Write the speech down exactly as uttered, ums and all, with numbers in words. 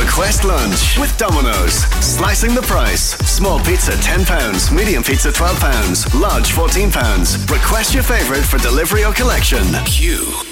Request lunch with Domino's. Slicing the price. Small pizza ten pounds, medium pizza twelve pounds, large fourteen pounds. Request your favourite for delivery or collection. Q.